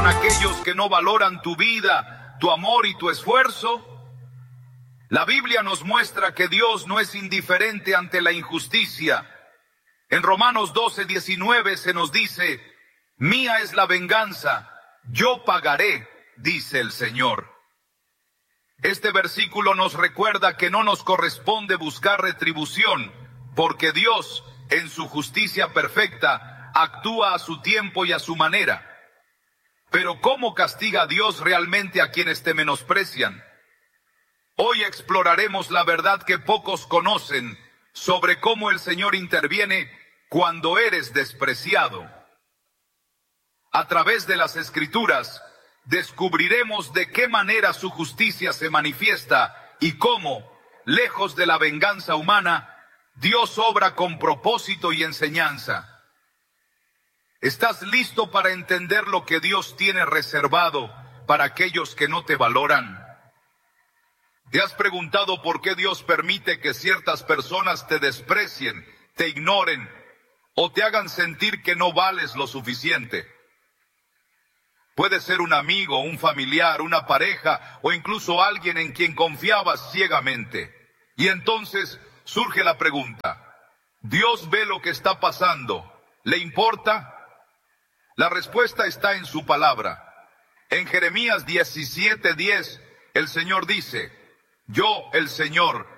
aquellos que no valoran tu vida, tu amor y tu esfuerzo? La Biblia nos muestra que Dios no es indiferente ante la injusticia. En Romanos 12:19 se nos dice: mía es la venganza, yo pagaré, dice el Señor. Este versículo nos recuerda que no nos corresponde buscar retribución, porque Dios, en su justicia perfecta, actúa a su tiempo y a su manera. Pero ¿cómo castiga Dios realmente a quienes te menosprecian? Hoy exploraremos la verdad que pocos conocen sobre cómo el Señor interviene cuando eres despreciado. A través de las Escrituras, descubriremos de qué manera su justicia se manifiesta y cómo, lejos de la venganza humana, Dios obra con propósito y enseñanza. ¿Estás listo para entender lo que Dios tiene reservado para aquellos que no te valoran? ¿Te has preguntado por qué Dios permite que ciertas personas te desprecien, te ignoren o te hagan sentir que no vales lo suficiente? Puede ser un amigo, un familiar, una pareja o incluso alguien en quien confiabas ciegamente. Y entonces surge la pregunta: ¿Dios ve lo que está pasando? ¿Le importa? La respuesta está en su palabra. En Jeremías 17:10, el Señor dice: yo, el Señor,